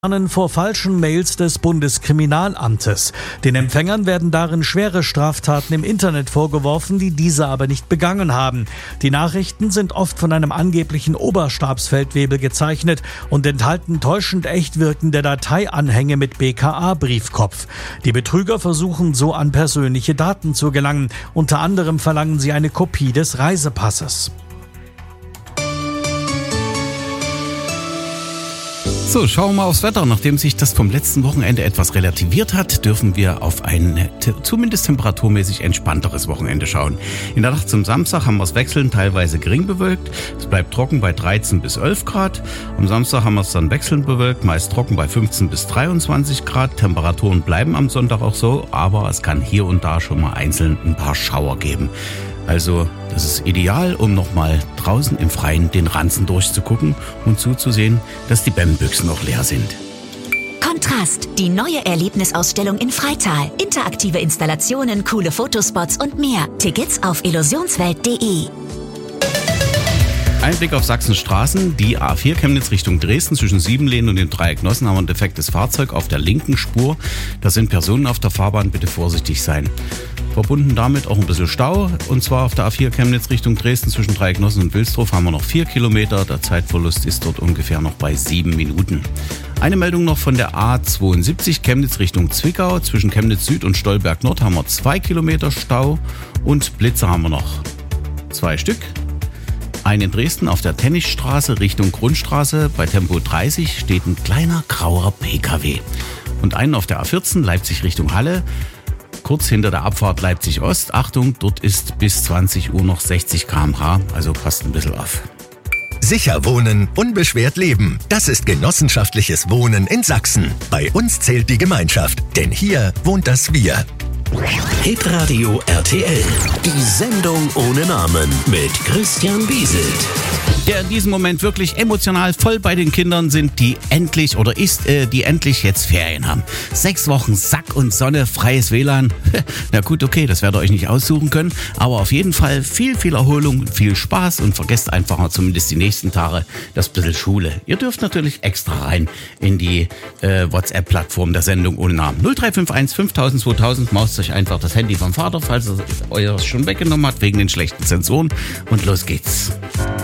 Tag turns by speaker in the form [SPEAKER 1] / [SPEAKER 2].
[SPEAKER 1] Vor falschen Mails des Bundeskriminalamtes. Den Empfängern werden darin schwere Straftaten im Internet vorgeworfen, die diese aber nicht begangen haben. Die Nachrichten sind oft von einem angeblichen Oberstabsfeldwebel gezeichnet und enthalten täuschend echt wirkende Dateianhänge mit BKA-Briefkopf. Die Betrüger versuchen so an persönliche Daten zu gelangen. Unter anderem verlangen sie eine Kopie des Reisepasses.
[SPEAKER 2] So, schauen wir mal aufs Wetter. Nachdem sich das vom letzten Wochenende etwas relativiert hat, dürfen wir auf ein zumindest temperaturmäßig entspannteres Wochenende schauen. In der Nacht zum Samstag haben wir es wechselnd, teilweise gering bewölkt. Es bleibt trocken bei 13 bis 11 Grad. Am Samstag haben wir es dann wechselnd bewölkt, meist trocken bei 15 bis 23 Grad. Temperaturen bleiben am Sonntag auch so, aber es kann hier und da schon mal einzeln ein paar Schauer geben. Also das ist ideal, um nochmal draußen im Freien den Ranzen durchzugucken und zuzusehen, dass die BEM-Büchsen noch leer sind.
[SPEAKER 3] Kontrast, die neue Erlebnisausstellung in Freital. Interaktive Installationen, coole Fotospots und mehr. Tickets auf illusionswelt.de.
[SPEAKER 2] Ein Blick auf Sachsens Straßen. Die A4 Chemnitz Richtung Dresden zwischen Siebenlehn und dem Dreieck Nossen haben wir ein defektes Fahrzeug auf der linken Spur. Da sind Personen auf der Fahrbahn, bitte vorsichtig sein. Verbunden damit auch ein bisschen Stau. Und zwar auf der A4 Chemnitz Richtung Dresden zwischen Dreieck Nossen und Wilsdorf haben wir noch 4 Kilometer. Der Zeitverlust ist dort ungefähr noch bei 7 Minuten. Eine Meldung noch von der A72 Chemnitz Richtung Zwickau. Zwischen Chemnitz Süd und Stolberg Nord haben wir 2 Kilometer Stau. Und Blitzer haben wir noch 2 Stück. Einen in Dresden auf der Tennisstraße Richtung Grundstraße. Bei Tempo 30 steht ein kleiner grauer PKW. Und einen auf der A14 Leipzig Richtung Halle. Kurz hinter der Abfahrt Leipzig Ost. Achtung, dort ist bis 20 Uhr noch 60 km/h, also passt ein bisschen auf.
[SPEAKER 4] Sicher wohnen, unbeschwert leben. Das ist genossenschaftliches Wohnen in Sachsen. Bei uns zählt die Gemeinschaft, denn hier wohnt das Wir.
[SPEAKER 5] Hitradio RTL, die Sendung ohne Namen mit Christian Bieselt.
[SPEAKER 2] Der in diesem Moment wirklich emotional voll bei den Kindern sind, die endlich jetzt Ferien haben. 6 Wochen Sack und Sonne, freies WLAN. Na gut, okay, das werdet ihr euch nicht aussuchen können, aber auf jeden Fall viel Erholung, viel Spaß und vergesst einfach mal zumindest die nächsten Tage das bisschen Schule. Ihr dürft natürlich extra rein in die WhatsApp-Plattform der Sendung ohne Namen. 0351 5000 2000, maust euch einfach das Handy vom Vater, falls er euer schon weggenommen hat wegen den schlechten Sensoren und los geht's.